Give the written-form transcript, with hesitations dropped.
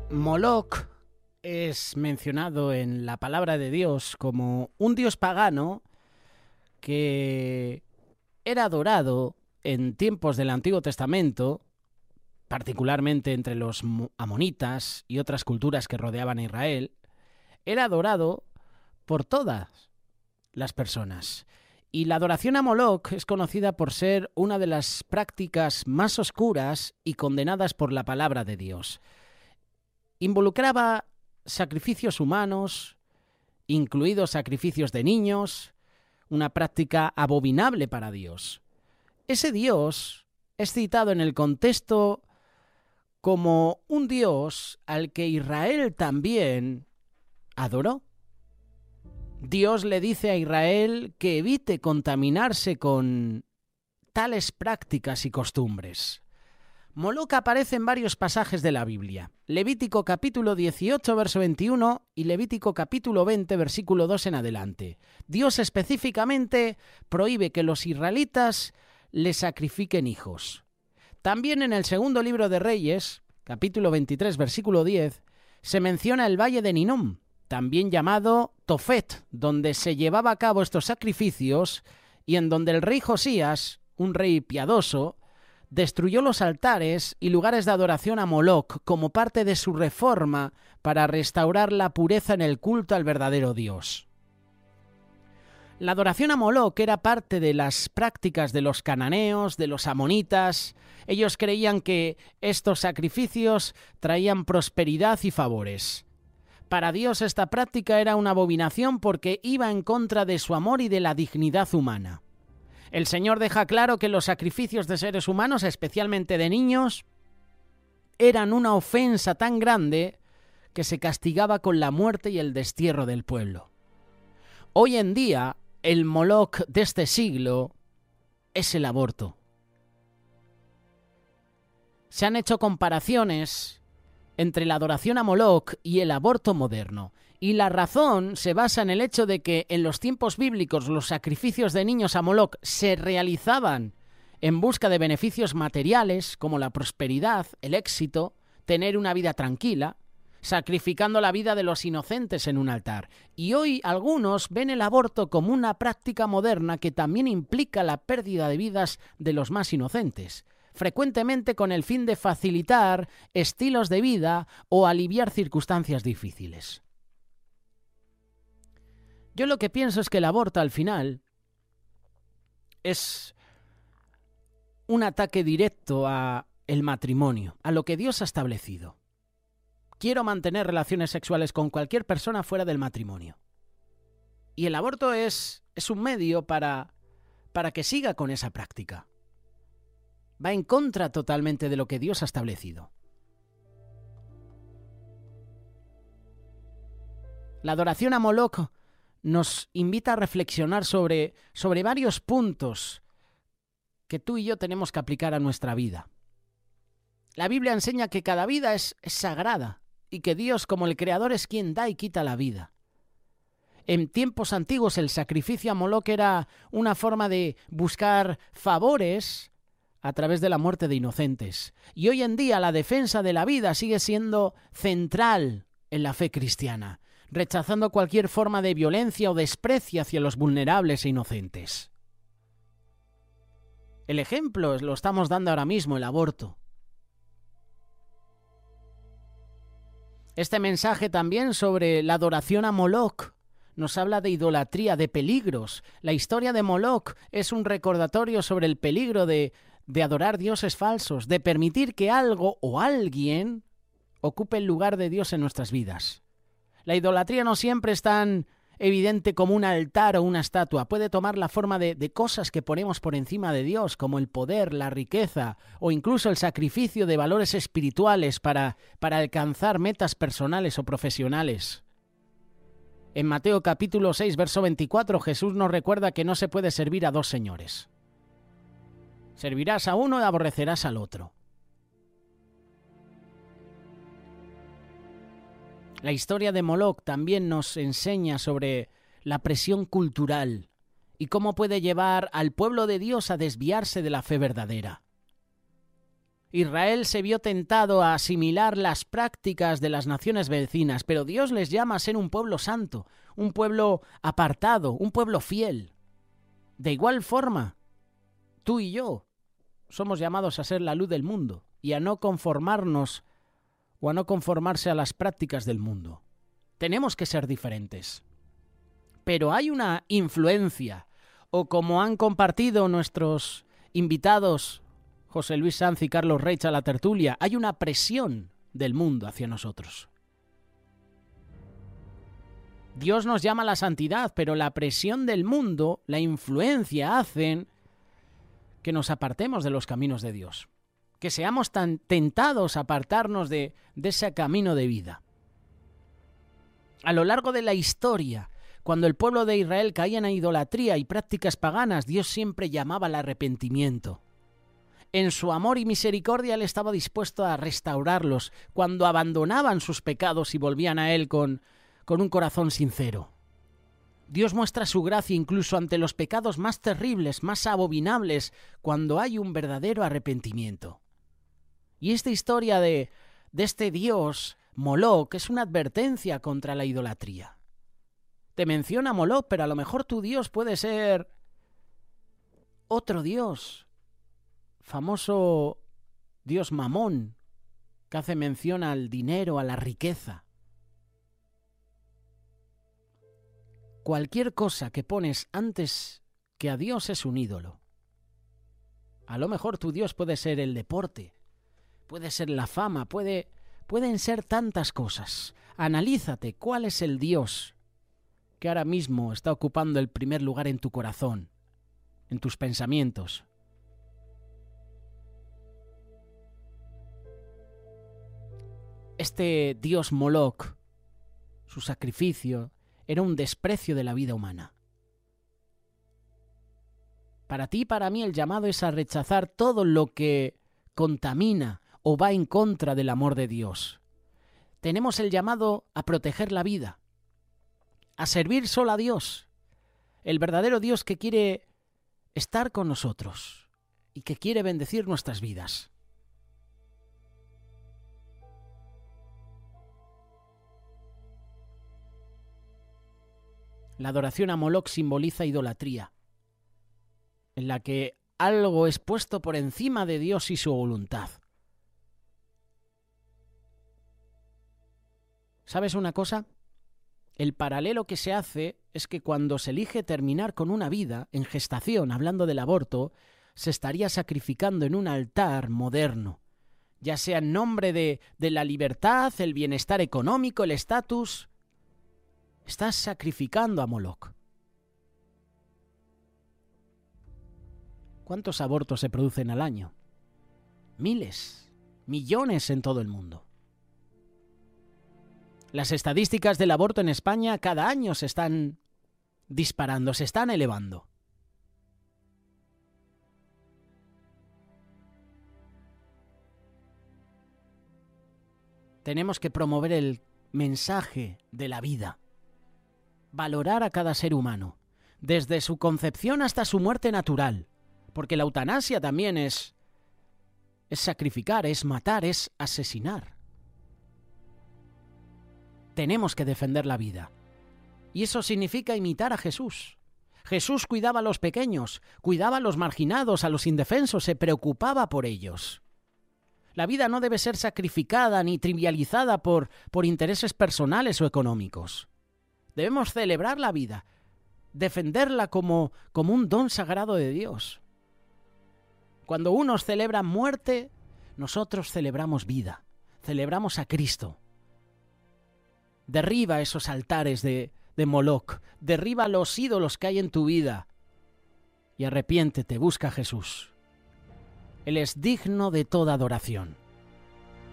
Moloch es mencionado en la palabra de Dios como un dios pagano que era adorado en tiempos del Antiguo Testamento, particularmente entre los amonitas y otras culturas que rodeaban a Israel. Era adorado por todas las personas. Y la adoración a Moloch es conocida por ser una de las prácticas más oscuras y condenadas por la palabra de Dios. Involucraba sacrificios humanos, incluidos sacrificios de niños, una práctica abominable para Dios. Ese Dios es citado en el contexto como un Dios al que Israel también adoró. Dios le dice a Israel que evite contaminarse con tales prácticas y costumbres. Moloch aparece en varios pasajes de la Biblia. Levítico capítulo 18, verso 21 y Levítico capítulo 20, versículo 2 en adelante. Dios específicamente prohíbe que los israelitas le sacrifiquen hijos. También en el segundo libro de Reyes, capítulo 23, versículo 10, se menciona el valle de Ninom, también llamado Tofet, donde se llevaba a cabo estos sacrificios y en donde el rey Josías, un rey piadoso, destruyó los altares y lugares de adoración a Moloch como parte de su reforma para restaurar la pureza en el culto al verdadero Dios. La adoración a Moloch era parte de las prácticas de los cananeos, de los amonitas. Ellos creían que estos sacrificios traían prosperidad y favores. Para Dios esta práctica era una abominación porque iba en contra de su amor y de la dignidad humana. El Señor deja claro que los sacrificios de seres humanos, especialmente de niños, eran una ofensa tan grande que se castigaba con la muerte y el destierro del pueblo. Hoy en día, el Moloch de este siglo es el aborto. Se han hecho comparaciones entre la adoración a Moloch y el aborto moderno. Y la razón se basa en el hecho de que en los tiempos bíblicos los sacrificios de niños a Moloch se realizaban en busca de beneficios materiales como la prosperidad, el éxito, tener una vida tranquila, sacrificando la vida de los inocentes en un altar. Y hoy algunos ven el aborto como una práctica moderna que también implica la pérdida de vidas de los más inocentes, frecuentemente con el fin de facilitar estilos de vida o aliviar circunstancias difíciles. Yo lo que pienso es que el aborto al final es un ataque directo a el matrimonio, a lo que Dios ha establecido. Quiero mantener relaciones sexuales con cualquier persona fuera del matrimonio. Y el aborto es un medio para que siga con esa práctica. Va en contra totalmente de lo que Dios ha establecido. La adoración a Moloch nos invita a reflexionar sobre varios puntos que tú y yo tenemos que aplicar a nuestra vida. La Biblia enseña que cada vida es sagrada y que Dios, como el Creador, es quien da y quita la vida. En tiempos antiguos el sacrificio a Moloch era una forma de buscar favores a través de la muerte de inocentes. Y hoy en día la defensa de la vida sigue siendo central en la fe cristiana, rechazando cualquier forma de violencia o desprecio hacia los vulnerables e inocentes. El ejemplo lo estamos dando ahora mismo, el aborto. Este mensaje también sobre la adoración a Moloch nos habla de idolatría, de peligros. La historia de Moloch es un recordatorio sobre el peligro de adorar dioses falsos, de permitir que algo o alguien ocupe el lugar de Dios en nuestras vidas. La idolatría no siempre es tan evidente como un altar o una estatua. Puede tomar la forma de cosas que ponemos por encima de Dios, como el poder, la riqueza o incluso el sacrificio de valores espirituales para alcanzar metas personales o profesionales. En Mateo capítulo 6, verso 24, Jesús nos recuerda que no se puede servir a dos señores. Servirás a uno y aborrecerás al otro. La historia de Moloch también nos enseña sobre la presión cultural y cómo puede llevar al pueblo de Dios a desviarse de la fe verdadera. Israel se vio tentado a asimilar las prácticas de las naciones vecinas, pero Dios les llama a ser un pueblo santo, un pueblo apartado, un pueblo fiel. De igual forma, tú y yo somos llamados a ser la luz del mundo y a no conformarnos o a no conformarse a las prácticas del mundo. Tenemos que ser diferentes. Pero hay una influencia, o como han compartido nuestros invitados José Luis Sanz y Carlos Reich a la tertulia, hay una presión del mundo hacia nosotros. Dios nos llama a la santidad, pero la presión del mundo, la influencia, hacen que nos apartemos de los caminos de Dios, que seamos tan tentados a apartarnos de ese camino de vida. A lo largo de la historia, cuando el pueblo de Israel caía en idolatría y prácticas paganas, Dios siempre llamaba al arrepentimiento. En su amor y misericordia Él estaba dispuesto a restaurarlos cuando abandonaban sus pecados y volvían a Él con un corazón sincero. Dios muestra su gracia incluso ante los pecados más terribles, más abominables, cuando hay un verdadero arrepentimiento. Y esta historia de este Dios, Moloc, es una advertencia contra la idolatría. Te menciona Moloc, pero a lo mejor tu Dios puede ser otro Dios. Famoso Dios Mamón, que hace mención al dinero, a la riqueza. Cualquier cosa que pones antes que a Dios es un ídolo. A lo mejor tu Dios puede ser el deporte, puede ser la fama, pueden ser tantas cosas. Analízate cuál es el Dios que ahora mismo está ocupando el primer lugar en tu corazón, en tus pensamientos. Este dios Moloc, su sacrificio, era un desprecio de la vida humana. Para ti y para mí el llamado es a rechazar todo lo que contamina o va en contra del amor de Dios. Tenemos el llamado a proteger la vida, a servir solo a Dios, el verdadero Dios que quiere estar con nosotros y que quiere bendecir nuestras vidas. La adoración a Moloc simboliza idolatría, en la que algo es puesto por encima de Dios y su voluntad. ¿Sabes una cosa? El paralelo que se hace es que cuando se elige terminar con una vida, en gestación, hablando del aborto, se estaría sacrificando en un altar moderno, ya sea en nombre de la libertad, el bienestar económico, el estatus. Estás sacrificando a Moloc. ¿Cuántos abortos se producen al año? Miles, millones en todo el mundo. Las estadísticas del aborto en España cada año se están disparando, se están elevando. Tenemos que promover el mensaje de la vida. Valorar a cada ser humano, desde su concepción hasta su muerte natural, porque la eutanasia también es sacrificar, es matar, es asesinar. Tenemos que defender la vida, y eso significa imitar a Jesús. Jesús cuidaba a los pequeños, cuidaba a los marginados, a los indefensos, se preocupaba por ellos. La vida no debe ser sacrificada ni trivializada por intereses personales o económicos. Debemos celebrar la vida, defenderla como un don sagrado de Dios. Cuando unos celebran muerte, nosotros celebramos vida, celebramos a Cristo. Derriba esos altares de Moloc, derriba los ídolos que hay en tu vida y arrepiéntete, busca a Jesús. Él es digno de toda adoración.